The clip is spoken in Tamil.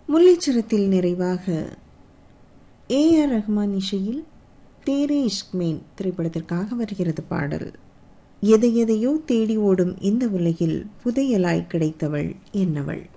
முல்லைச்சரத்தில் நிறைவாக AR ரஹ்மான் இசையில் தேரே இஷ்க்மேன் திரைப்படத்திற்காக வருகிறது பாடல். எதையோ தேடி ஓடும் இந்த உலகில் புதையலாய் கிடைத்தவள் என்னவள்.